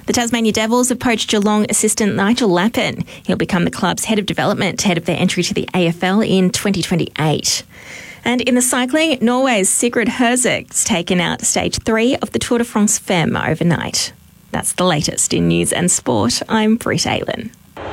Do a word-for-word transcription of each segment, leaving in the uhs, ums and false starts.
The Tasmania Devils have poached Geelong assistant Nigel Lappin. He'll become the club's head of development ahead of their entry to the A F L in twenty twenty-eight. And in the cycling, Norway's Sigrid Herzog's taken out stage three of the Tour de France Femme overnight. That's the latest in news and sport. I'm Britt Aylen.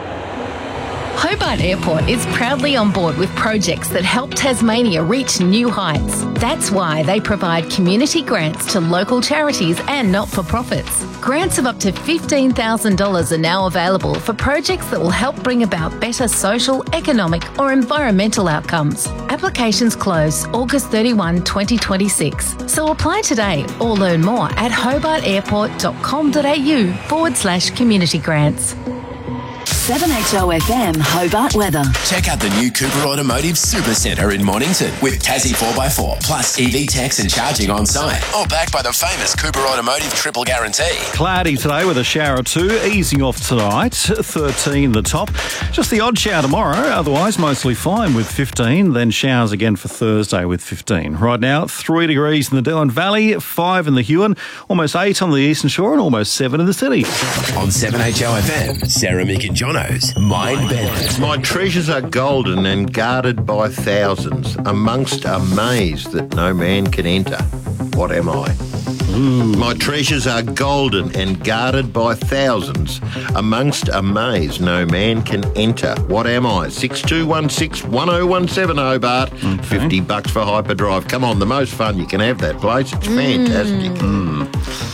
Hobart Airport is proudly on board with projects that help Tasmania reach new heights. That's why they provide community grants to local charities and not-for-profits. Grants of up to fifteen thousand dollars are now available for projects that will help bring about better social, economic or environmental outcomes. Applications close August thirty-first, twenty twenty-six. So apply today or learn more at hobartairport.com.au forward slash community grants. seven H O F M Hobart weather. Check out the new Cooper Automotive Super Centre in Mornington with Tassie four by four plus E V techs and charging on site. All backed by the famous Cooper Automotive Triple Guarantee. Cloudy today with a shower or two, easing off tonight, thirteen the top. Just the odd shower tomorrow, otherwise mostly fine with fifteen, then showers again for Thursday with fifteen. Right now, three degrees in the Dillon Valley, five in the Huon, almost eight on the Eastern Shore and almost seven in the city. On seven H O F M, Sarah, Mick and Jono's Mind Bender. My treasures are golden and guarded by thousands, amongst a maze that no man can enter. What am I? Mm. My treasures are golden and guarded by thousands, amongst a maze no man can enter. What am I? six two one six, one oh one seven Hobart. Okay. fifty bucks for Hyperdrive. Come on, the most fun you can have that place. It's fantastic. Mm.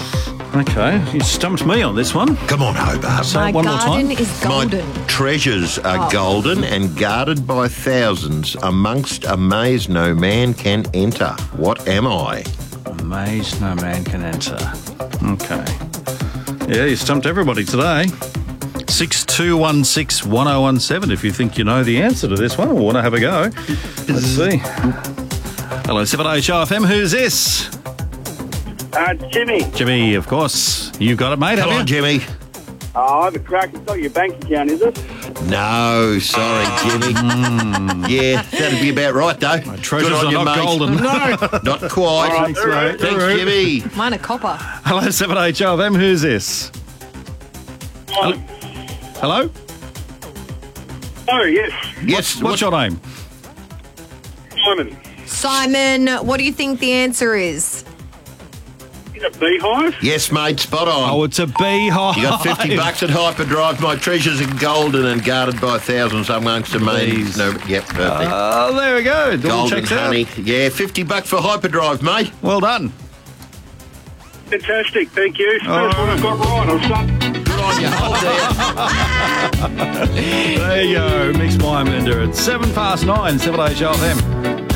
Okay, you stumped me on this one. Come on, Hobart. Say My it one more garden time. is golden. My treasures are Oh. golden and guarded by thousands, amongst a maze no man can enter. What am I? A maze no man can enter. Okay. Yeah, you stumped everybody today. six two one six, one oh one seven if you think you know the answer to this one or want to have a go. Let's see. Hello, seven H O F M. Who's this? Uh, Jimmy. Jimmy, of course. You got it, mate, have Come you? on, Jimmy. Oh, I have a crack. It's not your bank account, is it? No, sorry, Jimmy. Yeah, that'd be about right, though. My treasures Good on are you, not mate. golden. No, not quite. All right, all right. Thanks, Jimmy. Mine are copper. Hello, seven H O F M. Who's this? Oh, Hello? oh yes. Yes, What's your name? Simon. Simon, what do you think the answer is? In a beehive? Yes, mate, spot on. Oh, it's a beehive. You got fifty bucks at Hyperdrive. My treasures are golden and guarded by thousands amongst a maze. Bees. No, yep, perfect. Oh, there we go. It all golden checks honey. out. Yeah, fifty bucks for Hyperdrive, mate. Well done. Fantastic, thank you. First All one I got right. I was like, Good on you. Hold there. There you go. Mixed Wine Blender at seven past nine, seven H O F M.